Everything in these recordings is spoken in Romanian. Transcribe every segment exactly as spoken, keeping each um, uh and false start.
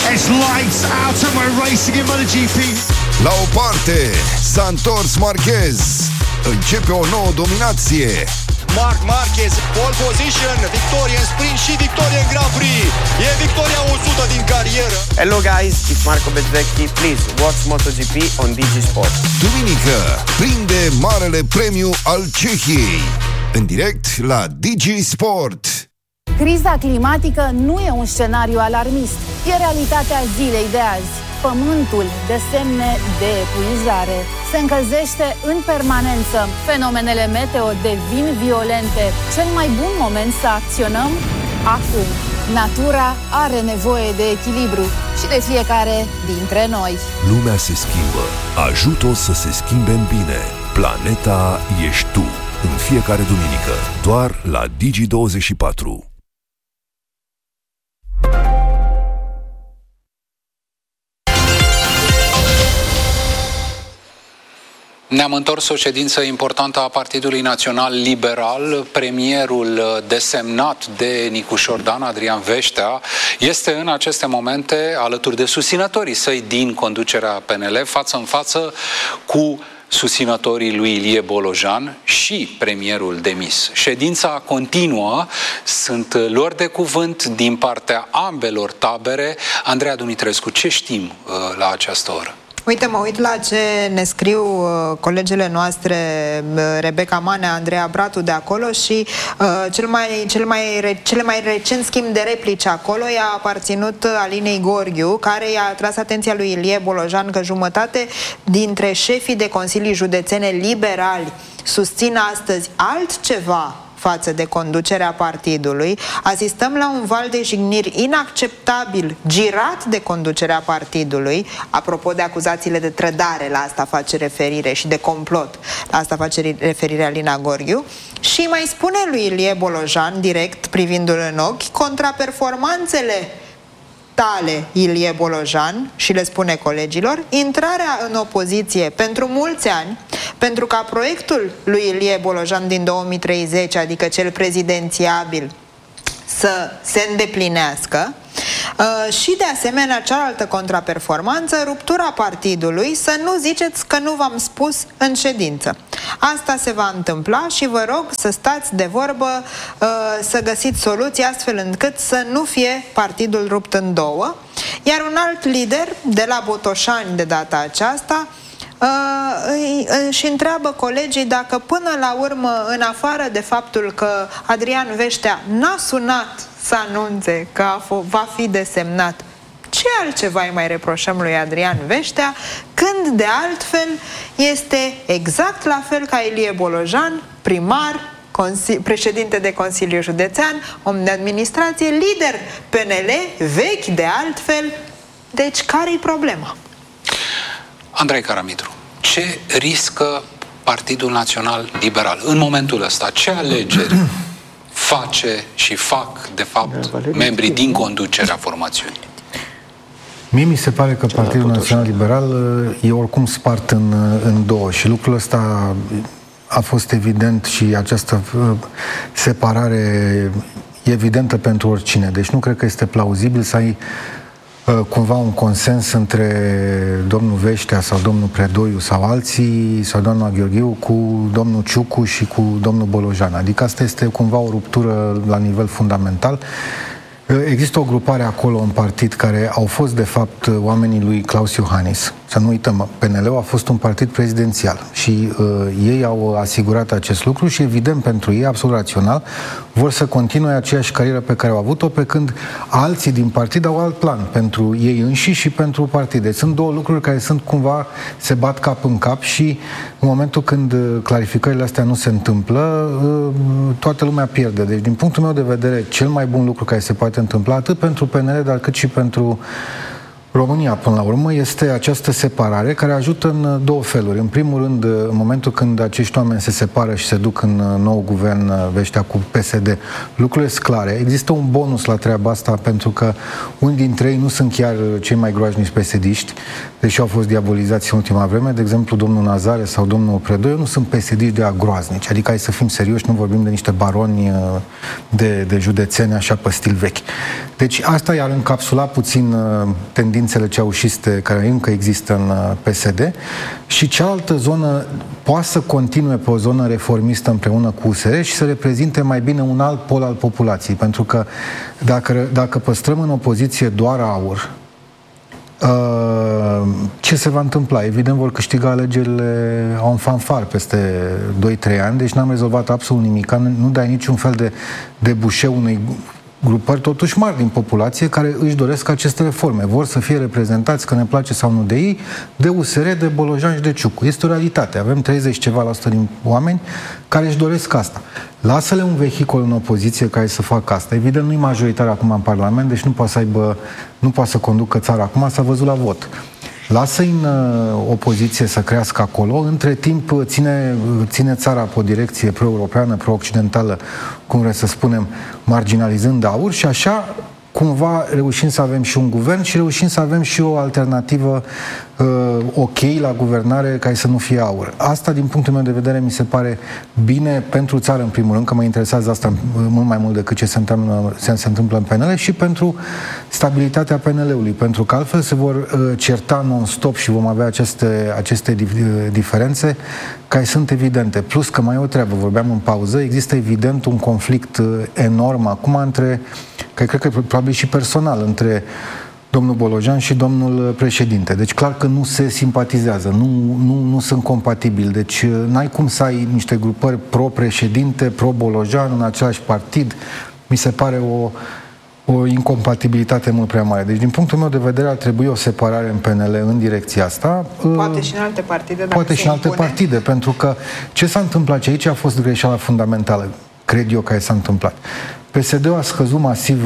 It's lights out and we're racing in MotoGP. La o parte, s-a întors Marquez. Începe o nouă dominație. Marc Marquez, pole position, victorie în sprint și victorie în Grand Prix. E victoria o sută din carieră. Hello guys, it's Marco Bezzecchi. Please watch MotoGP on Digisport. Duminică, prinde marele premiu al Cehiei. În direct la Digisport. Criza climatică nu e un scenariu alarmist. E realitatea zilei de azi. Pământul de semne de epuizare. Se încălzește în permanență. Fenomenele meteo devin violente. Cel mai bun moment să acționăm? Acum. Natura are nevoie de echilibru și de fiecare dintre noi. Lumea se schimbă. Ajută-o să se schimbe în bine. Planeta ești tu. În fiecare duminică. Doar la Digi douăzeci și patru. Ne-am întors o ședință importantă a Partidului Național Liberal. Premierul desemnat de Nicușor Dan, Adrian Veștea, este în aceste momente alături de susținătorii săi din conducerea P N L, față în față cu susținătorii lui Ilie Bolojan și premierul demis. Ședința continuă, sunt luări de cuvânt din partea ambelor tabere. Andreea Dumitrescu, ce știm uh, la această oră? Uite, mă uit la ce ne scriu uh, colegele noastre, uh, Rebecca Manea, Andreea Bratu de acolo și uh, cel mai, cel mai re, cele mai recent schimb de replici acolo i-a aparținut Alinei Gorghiu, care i-a tras atenția lui Ilie Bolojan că jumătate dintre șefii de consilii județene liberali susțin astăzi altceva față de conducerea partidului. Asistăm la un val de jigniri inacceptabil girat de conducerea partidului. Apropo de acuzațiile de trădare, la asta face referire, și de complot, la asta face referire Alina Gorghiu. Și mai spune lui Ilie Bolojan, direct privindu-l în ochi, contraperformanțele tale, Ilie Bolojan, și le spune colegilor, intrarea în opoziție pentru mulți ani, pentru ca proiectul lui Ilie Bolojan din două mii treizeci, adică cel prezidențiabil, să se îndeplinească, uh, și de asemenea cealaltă contraperformanță, ruptura partidului, să nu ziceți că nu v-am spus în ședință. Asta se va întâmpla și vă rog să stați de vorbă, uh, să găsiți soluții astfel încât să nu fie partidul rupt în două. Iar un alt lider de la Botoșani de data aceasta și întreabă colegii dacă până la urmă, în afară de faptul că Adrian Veștea n-a sunat să anunțe că va fi desemnat, ce altceva îi mai reproșăm lui Adrian Veștea, când de altfel este exact la fel ca Ilie Bolojan, primar, președinte de Consiliu Județean, om de administrație, lider P N L, vechi de altfel. Deci care-i problema? Andrei Caramitru, ce riscă Partidul Național Liberal în momentul ăsta? Ce alegeri face și fac, de fapt, membrii din conducerea formațiunii? Mie mi se pare că Partidul Național Liberal e oricum spart în, în două și lucrul ăsta a fost evident și această separare e evidentă pentru oricine. Deci nu cred că este plauzibil să ai cumva un consens între domnul Veștea sau domnul Predoiu sau alții, sau doamna Gheorghiu, cu domnul Ciucu și cu domnul Bolojan. Adică asta este cumva o ruptură la nivel fundamental. Există o grupare acolo în partid care au fost de fapt oamenii lui Claus Iohannis. Să nu uităm, P N L-ul a fost un partid prezidențial și uh, ei au asigurat acest lucru și evident pentru ei, absolut rațional, vor să continue aceeași carieră pe care au avut-o, pe când alții din partid au alt plan pentru ei înșiși și pentru partid. Deci sunt două lucruri care sunt cumva, se bat cap în cap și în momentul când clarificările astea nu se întâmplă, uh, toată lumea pierde. Deci din punctul meu de vedere, cel mai bun lucru care se poate întâmpla atât pentru P N L, dar cât și pentru România, până la urmă, este această separare care ajută în două feluri. În primul rând, în momentul când acești oameni se separă și se duc în nou guvern Vestea cu P S D, lucrurile sunt clare. Există un bonus la treaba asta, pentru că unii dintre ei nu sunt chiar cei mai groaznici P S D-ști, deși au fost diabolizați în ultima vreme. De exemplu, domnul Nazare sau domnul Predoiu nu sunt P S D-ști de a groaznici. Adică, hai să fim serioși, nu vorbim de niște baroni de, de județeni așa pe stil vechi. Deci asta i-ar încapsula puțin tendințele ceaușiste care încă există în P S D, și cealaltă zonă poate să continue pe o zonă reformistă împreună cu U S R și să reprezinte mai bine un alt pol al populației, pentru că dacă, dacă păstrăm în opoziție doar AUR, ce se va întâmpla? Evident vor câștiga alegerile în fanfar peste doi trei ani, deci n-am rezolvat absolut nimic, nu dai niciun fel de, de bușeu unui grupări totuși mari din populație care își doresc aceste reforme. Vor să fie reprezentați, că ne place sau nu de ei, de U S R, de Bolojan și de Ciucu. Este o realitate. Avem treizeci ceva la sută din oameni care își doresc asta. Lasă-le un vehicul în opoziție care să facă asta. Evident, nu-i majoritar acum în Parlament, deci nu poate să aibă, nu poate să conducă țara acum, s-a văzut la vot. Lasă-i în uh, opoziție să crească acolo, între timp ține, ține țara pe o direcție pro-europeană, pro-occidentală, cum vreți să spunem, marginalizând AUR, și așa cumva reușim să avem și un guvern și reușim să avem și o alternativă uh, ok la guvernare care să nu fie AUR. Asta, din punctul meu de vedere, mi se pare bine pentru țară, în primul rând, că mă interesează asta mult mai mult decât ce se întâmplă, se, se întâmplă în P N L, și pentru stabilitatea P N L-ului, pentru că altfel se vor uh, certa non-stop și vom avea aceste, aceste dif- diferențe care sunt evidente. Plus că mai e o treabă, vorbeam în pauză, există evident un conflict uh, enorm acum între, că cred că probabil și personal, între domnul Bolojan și domnul președinte. Deci clar că nu se simpatizează, nu, nu, nu sunt compatibili. Deci n-ai cum să ai niște grupări pro-președinte, pro-Bolojan în același partid. Mi se pare o, o incompatibilitate mult prea mare. Deci din punctul meu de vedere ar trebui o separare în P N L în direcția asta. Poate și în alte partide. Poate și în alte impune. partide, pentru că ce s-a întâmplat aici a fost greșeala fundamentală, cred eu, care s-a întâmplat. P S D-ul a scăzut masiv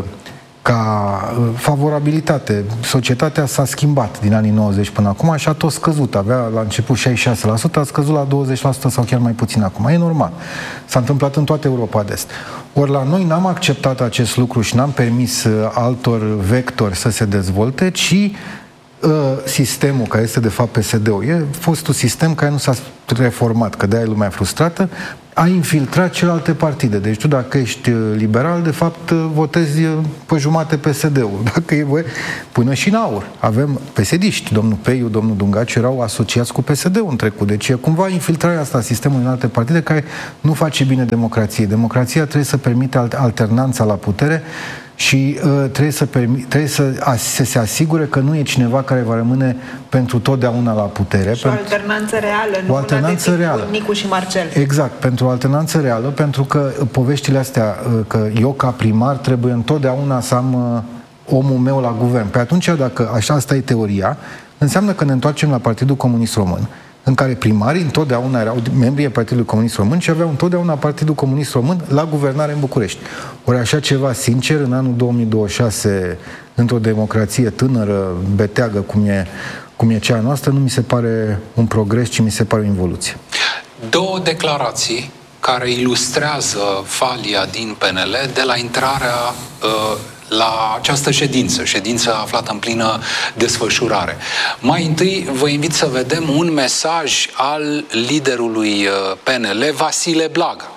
ca favorabilitate. Societatea s-a schimbat din anii nouăzeci până acum și a tot scăzut. Avea la început șaizeci și șase la sută, a scăzut la douăzeci la sută sau chiar mai puțin acum. E normal. S-a întâmplat în toată Europa de Est. Ori la noi n-am acceptat acest lucru și n-am permis altor vectori să se dezvolte, ci uh, sistemul, care este de fapt P S D-ul, e fost un sistem care nu s-a reformat, că de-aia e lumea frustrată, a infiltrat celelalte partide. Deci tu, dacă ești liberal, de fapt votezi pe jumate P S D-ul. Dacă e voie, până și în AUR. Avem P S D-ști. Domnul Peiu, domnul Dungaciu erau asociați cu P S D-ul în trecut. Deci e cumva infiltrarea asta a sistemului în alte partide care nu face bine democrației. Democrația trebuie să permite alternanța la putere și uh, trebuie, să, permi- trebuie să, a, să se asigure că nu e cineva care va rămâne pentru totdeauna la putere. Și o alternanță reală, nu o alternanță una de reală. Nicu și Marcel. Exact, pentru o alternanță reală, pentru că poveștile astea, că eu ca primar trebuie întotdeauna să am uh, omul meu la guvern. Pe atunci, dacă așa asta e teoria, înseamnă că ne întoarcem la Partidul Comunist Român, în care primarii întotdeauna erau membrii ai Partidului Comunist Român și aveau întotdeauna Partidul Comunist Român la guvernare în București. Ori așa ceva, sincer, în anul două mii douăzeci și șase, într-o democrație tânără, beteagă, cum e, cum e cea noastră, nu mi se pare un progres, ci mi se pare o involuție. Două declarații care ilustrează falia din P N L de la intrarea uh, la această ședință, ședință aflată în plină desfășurare. Mai întâi vă invit să vedem un mesaj al liderului P N L, Vasile Blaga.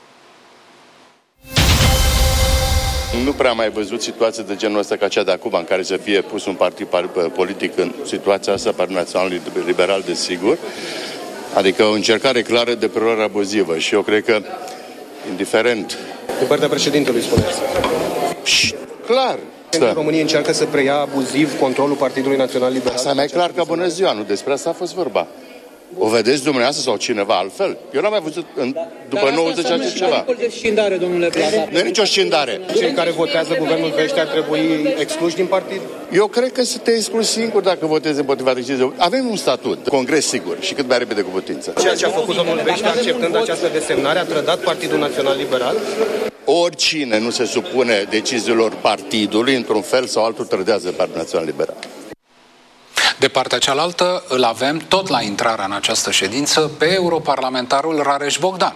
Nu prea am mai văzut situații de genul ăsta ca cea de acum, în care să fie pus un partid politic în situația asta, Partidul Național Liberal, desigur. Adică o încercare clară de preluare abuzivă și eu cred că, indiferent... Din partea președintelui, spuneți. Clar. România încearcă să preia abuziv controlul Partidului Național Liberal. Asta mai clar ca bună ziua, nu despre asta a fost vorba. O vedeți dumneavoastră sau cineva altfel? Eu n-am mai văzut în, după nouăzeci așa ceva. De scindare, domnule Blaga. Nu e nicio scindare. Cei care votează guvernul Vești ar trebui excluși din partid? Eu cred că să te excluzi singur dacă votezi împotriva deciziei. Avem un statut, congres sigur și cât mai repede cu putință. Ceea ce a făcut domnul Vești acceptând această desemnare a trădat Partidul Național Liberal? Oricine nu se supune deciziilor partidului, într-un fel sau altul, trădează Partidul Național Liberal. De partea cealaltă îl avem tot la intrarea în această ședință pe europarlamentarul Rareș Bogdan.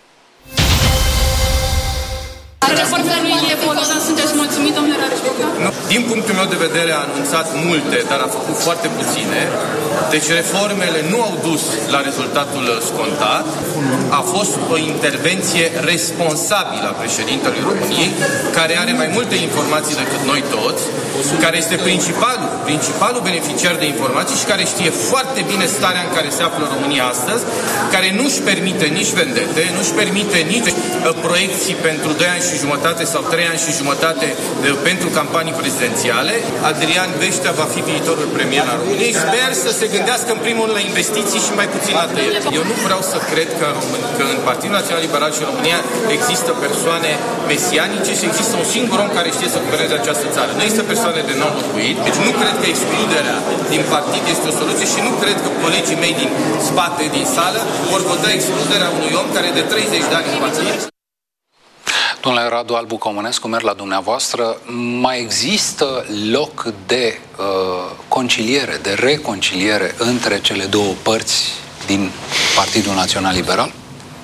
Sunteți mulțumit, domnule Rareș Bogdan? Din punctul meu de vedere a anunțat multe, dar a făcut foarte puține. Deci reformele nu au dus la rezultatul scontat. A fost o intervenție responsabilă a președintelui României, care are mai multe informații decât noi toți, care este principalul, principalul beneficiar de informații și care știe foarte bine starea în care se află România astăzi, care nu-și permite nici vendete, nu-și permite nici proiecții pentru doi ani și jumătate sau trei ani și jumătate pentru campanii prezidențiale. Adrian Veștea va fi viitorul premier al României. Sper să se gândească în primul rând la investiții și mai puțin la tăieri. Eu nu vreau să cred că în, Român, că în Partidul Național Liberal și România există persoane mesianice și există un singur om care știe să guverneze această țară. Nu există persoane de non-locuit. Deci nu cred că excluderea din partid este o soluție și nu cred că colegii mei din spate, din sală, vor vota excluderea unui om care de treizeci de ani în partid. Domnule Radu Albu Comănescu, merg la dumneavoastră. Mai există loc de uh, conciliere, de reconciliere între cele două părți din Partidul Național Liberal?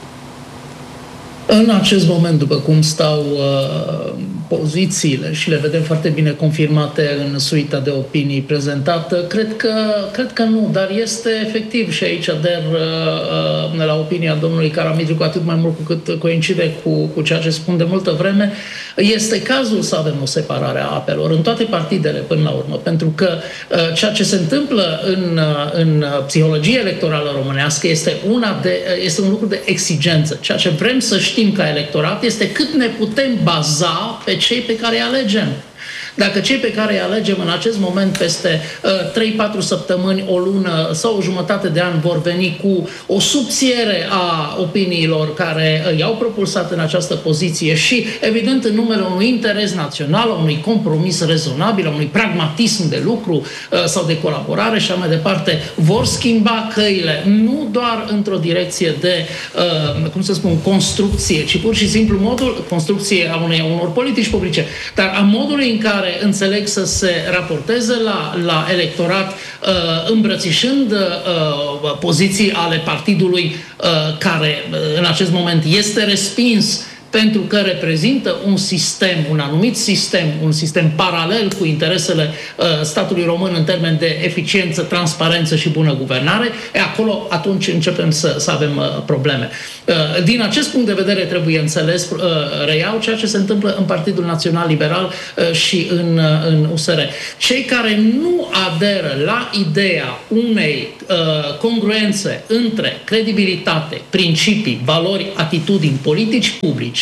În acest moment, după cum stau uh, pozițiile și le vedem foarte bine confirmate în suita de opinii prezentată, cred că, cred că nu, dar este efectiv și aici ader uh, la opinia domnului Karamitru, cu atât mai mult cu cât coincide cu, cu ceea ce spun de multă vreme, este cazul să avem o separare a apelor în toate partidele până la urmă, pentru că uh, ceea ce se întâmplă în, uh, în psihologie electorală românească este, una de, uh, este un lucru de exigență. Ceea ce vrem să știm ca electorat este cât ne putem baza pe cei pe care îi alegem. Dacă cei pe care îi alegem în acest moment peste uh, trei patru săptămâni, o lună sau o jumătate de an vor veni cu o subțiere a opiniilor care uh, i-au propulsat în această poziție și, evident, în numele unui interes național, unui compromis rezonabil, unui pragmatism de lucru uh, sau de colaborare și așa mai departe, vor schimba căile, nu doar într-o direcție de, uh, cum să spun, construcție, ci pur și simplu modul, construcție a unei, unor politici publice, dar a modului în care înțeleg să se raporteze la, la electorat uh, îmbrățișând uh, poziții ale partidului uh, care uh, în acest moment este respins pentru că reprezintă un sistem, un anumit sistem, un sistem paralel cu interesele uh, statului român în termen de eficiență, transparență și bună guvernare, e acolo atunci începem să, să avem uh, probleme. Uh, din acest punct de vedere trebuie înțeles, uh, reiau ceea ce se întâmplă în Partidul Național Liberal uh, și în, uh, în U S R. Cei care nu aderă la ideea unei uh, congruențe între credibilitate, principii, valori, atitudini, politici publice,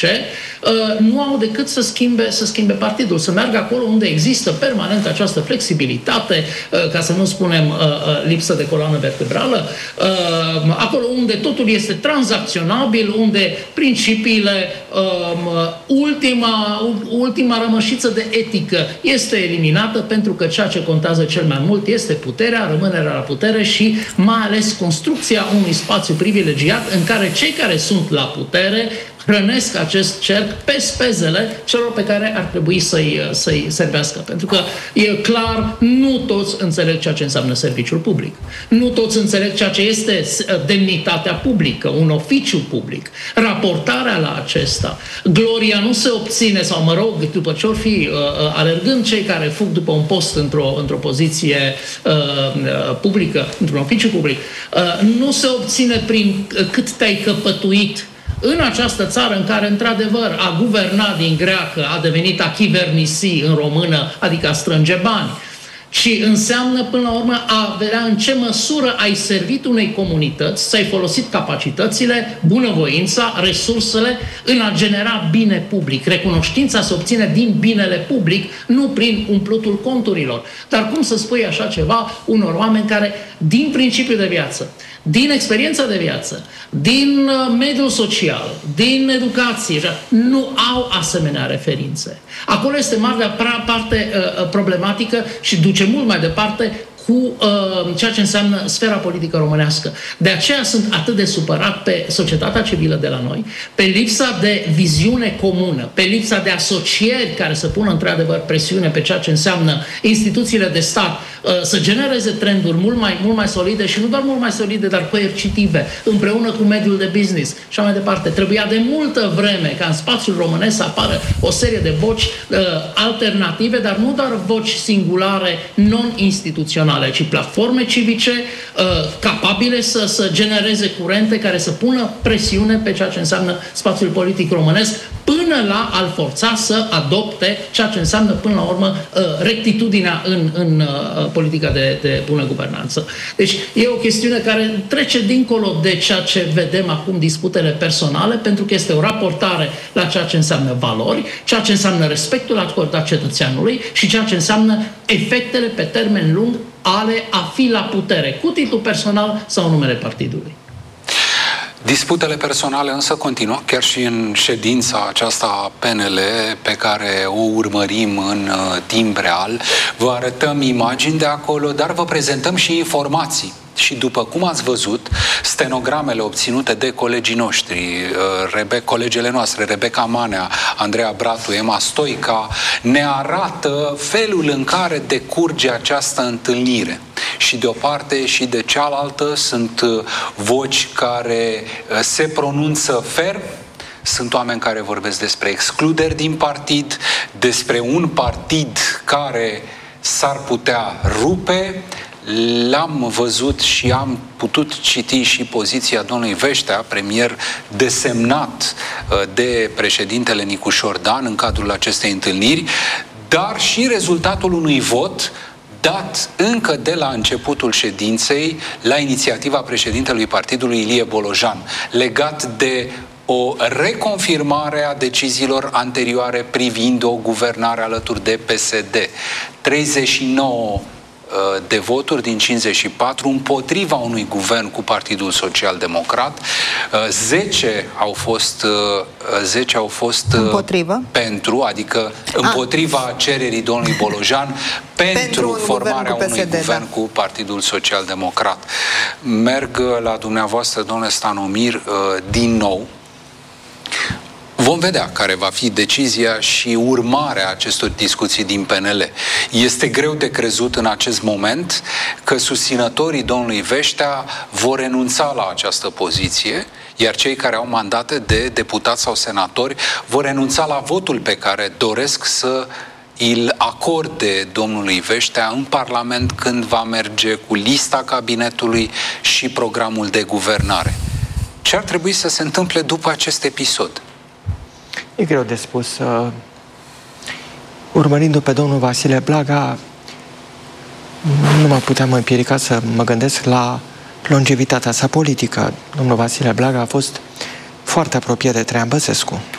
nu au decât să schimbe, să schimbe partidul, să meargă acolo unde există permanent această flexibilitate, ca să nu spunem lipsă de coloană vertebrală, acolo unde totul este tranzacționabil, unde principiile, ultima, ultima rămășiță de etică este eliminată, pentru că ceea ce contează cel mai mult este puterea, rămânerea la putere și mai ales construcția unui spațiu privilegiat în care cei care sunt la putere hrănesc acest cerc pe spezele celor pe care ar trebui să-i, să-i servească. Pentru că e clar, nu toți înțeleg ceea ce înseamnă serviciul public. Nu toți înțeleg ceea ce este demnitatea publică, un oficiu public, raportarea la acesta. Gloria nu se obține, sau mă rog, după ce or fi uh, alergând cei care fug după un post într-o, într-o poziție uh, publică, într-un oficiu public, uh, nu se obține prin cât te-ai căpătuit în această țară în care, într-adevăr, a guvernat din greacă, a devenit a chivernisi în română, adică a strânge bani, și înseamnă, până la urmă, a vedea în ce măsură ai servit unei comunități, ți-ai folosit capacitățile, bunăvoința, resursele în a genera bine public. Recunoștința se obține din binele public, nu prin umplutul conturilor. Dar cum să spui așa ceva unor oameni care, din principiul de viață, din experiența de viață, din mediul social, din educație, nu au asemenea referințe. Acolo este marea parte uh, problematică și duce mult mai departe cu uh, ceea ce înseamnă sfera politică românească. De aceea sunt atât de supărat pe societatea civilă de la noi, pe lipsa de viziune comună, pe lipsa de asocieri care să pună într-adevăr presiune pe ceea ce înseamnă instituțiile de stat să genereze trenduri mult mai, mult mai solide și nu doar mult mai solide, dar coercitive, împreună cu mediul de business și așa mai departe. Trebuia de multă vreme ca în spațiul românesc să apară o serie de voci uh, alternative, dar nu doar voci singulare, non-instituționale, ci platforme civice uh, capabile să, să genereze curente care să pună presiune pe ceea ce înseamnă spațiul politic românesc, până la a-l forța să adopte ceea ce înseamnă, până la urmă, rectitudinea în, în politica de, de bună guvernanță. Deci e o chestiune care trece dincolo de ceea ce vedem acum, disputele personale, pentru că este o raportare la ceea ce înseamnă valori, ceea ce înseamnă respectul acordat cetățeanului și ceea ce înseamnă efectele pe termen lung ale a fi la putere, cu titlu personal sau numele partidului. Disputele personale însă continuă, chiar și în ședința aceasta a P N L pe care o urmărim în uh, timp real. Vă arătăm imagini de acolo, dar vă prezentăm și informații. Și după cum ați văzut, stenogramele obținute de colegii noștri, Rebe, colegele noastre, Rebecca Manea, Andreea Bratu, Emma Stoica, ne arată felul în care decurge această întâlnire. Și de o parte și de cealaltă sunt voci care se pronunță ferm, sunt oameni care vorbesc despre excluderi din partid, despre un partid care s-ar putea rupe. L-am văzut și am putut citi și poziția domnului Veștea, premier desemnat de președintele Nicușor Dan în cadrul acestei întâlniri, dar și rezultatul unui vot dat încă de la începutul ședinței la inițiativa președintelui partidului Ilie Bolojan, legat de o reconfirmare a deciziilor anterioare privind o guvernare alături de P S D. treizeci și nouă de voturi din cincizeci și patru împotriva unui guvern cu Partidul Social Democrat. zece au fost zece au fost împotrivă. Pentru, adică împotriva A. cererii domnului Bolojan pentru, pentru formarea unui P S D, guvern da. cu Partidul Social Democrat. Merg la dumneavoastră, domnule Stanomir, din nou. Vom vedea care va fi decizia și urmarea acestor discuții din P N L. Este greu de crezut în acest moment că susținătorii domnului Veștea vor renunța la această poziție, iar cei care au mandate de deputați sau senatori vor renunța la votul pe care doresc să îl acorde domnului Veștea în Parlament când va merge cu lista cabinetului și programul de guvernare. Ce ar trebui să se întâmple după acest episod? E greu de spus. Uh, urmărindu-l pe domnul Vasile Blaga, nu mă puteam împiedica să mă gândesc la longevitatea sa politică. Domnul Vasile Blaga a fost foarte apropiat de Traian Băsescu.